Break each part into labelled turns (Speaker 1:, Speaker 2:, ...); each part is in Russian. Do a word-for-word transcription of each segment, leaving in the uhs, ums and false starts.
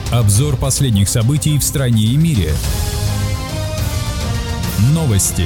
Speaker 1: Обзор последних событий в стране и мире. Новости.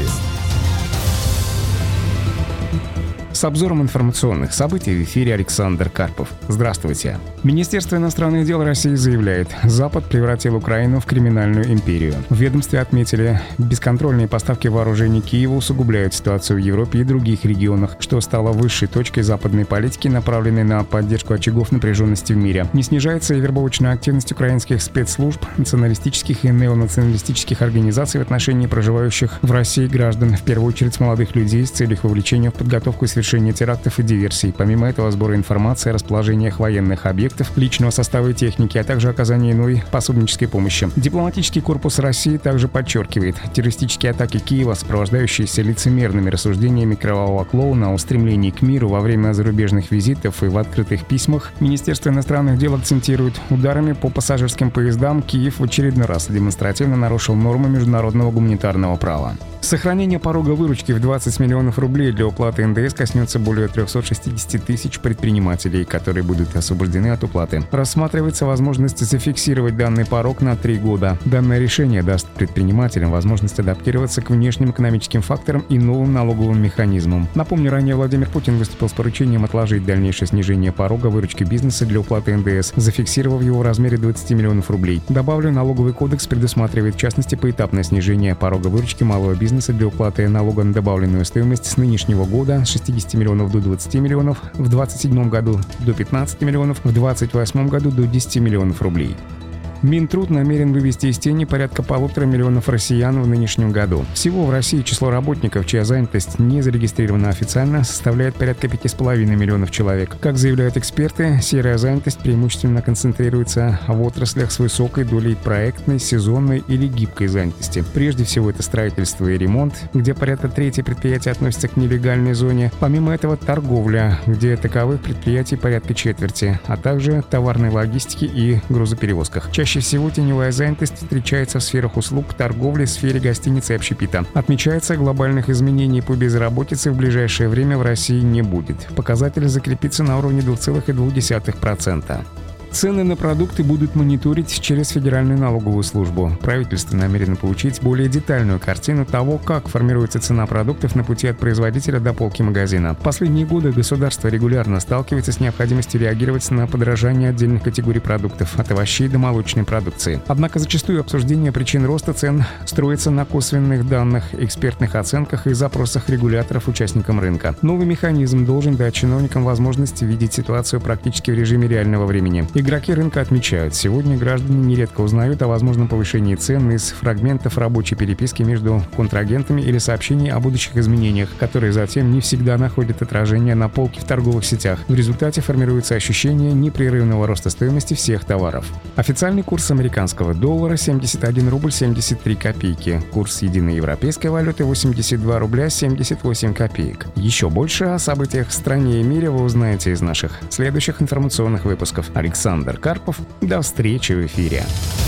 Speaker 2: С обзором информационных событий в эфире Александр Карпов. Здравствуйте. Министерство иностранных дел России заявляет, Запад превратил Украину в криминальную империю. В ведомстве отметили, бесконтрольные поставки вооружений Киеву усугубляют ситуацию в Европе и других регионах, что стало высшей точкой западной политики, направленной на поддержку очагов напряженности в мире. Не снижается и вербовочная активность украинских спецслужб, националистических и неонационалистических организаций в отношении проживающих в России граждан, в первую очередь молодых людей, с целью их вовлечения в подготовку и совершения терактов и диверсий. Помимо этого, сбора информации о расположениях военных объектов, личного состава и техники, а также оказания иной пособнической помощи. Дипломатический корпус России также подчеркивает, террористические атаки Киева, сопровождающиеся лицемерными рассуждениями кровавого клоуна о стремлении к миру во время зарубежных визитов и в открытых письмах, Министерство иностранных дел акцентирует, ударами по пассажирским поездам Киев в очередной раз демонстративно нарушил нормы международного гуманитарного права. Сохранение порога выручки в двадцать миллионов рублей для уплаты эн дэ эс коснется более триста шестьдесят тысяч предпринимателей, которые будут освобождены от уплаты. Рассматривается возможность зафиксировать данный порог на три года. Данное решение даст предпринимателям возможность адаптироваться к внешним экономическим факторам и новым налоговым механизмам. Напомню, ранее Владимир Путин выступил с поручением отложить дальнейшее снижение порога выручки бизнеса для уплаты эн дэ эс, зафиксировав его в размере двадцать миллионов рублей. Добавлю, налоговый кодекс предусматривает в частности поэтапное снижение порога выручки малого бизнеса для уплаты налога на добавленную стоимость с нынешнего года с шестидесяти миллионов до двадцати миллионов, в двадцать седьмом году до пятнадцати миллионов, в двадцать восьмом году до десяти миллионов рублей. Минтруд намерен вывести из тени порядка полутора миллионов россиян в нынешнем году. Всего в России число работников, чья занятость не зарегистрирована официально, составляет порядка пяти с половиной миллионов человек. Как заявляют эксперты, серая занятость преимущественно концентрируется в отраслях с высокой долей проектной, сезонной или гибкой занятости. Прежде всего это строительство и ремонт, где порядка трети предприятий относятся к нелегальной зоне. Помимо этого торговля, где таковых предприятий порядка четверти, а также товарной логистики и грузоперевозках. Чаще Чаще всего теневая занятость встречается в сферах услуг, торговли, сфере гостиницы и общепита. Отмечается, глобальных изменений по безработице в ближайшее время в России не будет. Показатель закрепится на уровне двух целых двух десятых процента. Цены на продукты будут мониторить через Федеральную налоговую службу. Правительство намерено получить более детальную картину того, как формируется цена продуктов на пути от производителя до полки магазина. В последние годы государство регулярно сталкивается с необходимостью реагировать на подорожание отдельных категорий продуктов, от овощей до молочной продукции. Однако зачастую обсуждение причин роста цен строится на косвенных данных, экспертных оценках и запросах регуляторов участникам рынка. Новый механизм должен дать чиновникам возможность видеть ситуацию практически в режиме реального времени. Игроки рынка отмечают, сегодня граждане нередко узнают о возможном повышении цен из фрагментов рабочей переписки между контрагентами или сообщений о будущих изменениях, которые затем не всегда находят отражение на полке в торговых сетях. В результате формируется ощущение непрерывного роста стоимости всех товаров. Официальный курс американского доллара семьдесят один рубль семьдесят три копейки. Курс единой европейской валюты восемьдесят два рубля семьдесят восемь копеек. Еще больше о событиях в стране и мире вы узнаете из наших следующих информационных выпусков. Александр Александр Карпов. До встречи в эфире.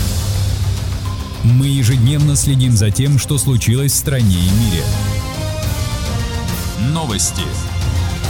Speaker 1: Мы ежедневно следим за тем, что случилось в стране и мире. Новости.